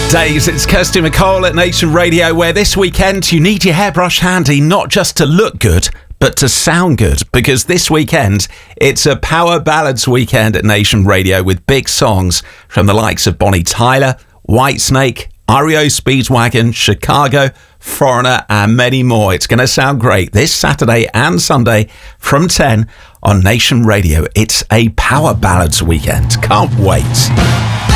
Days, it's Kirsty McCall at Nation Radio, where this weekend you need your hairbrush handy, not just to look good, but to sound good, because this weekend it's a power ballads weekend at Nation Radio with big songs from the likes of Bonnie Tyler, Whitesnake, REO Speedwagon, Chicago, Foreigner and many more. It's going to sound great this Saturday and Sunday from 10 on Nation Radio. It's a power ballads weekend. Can't wait.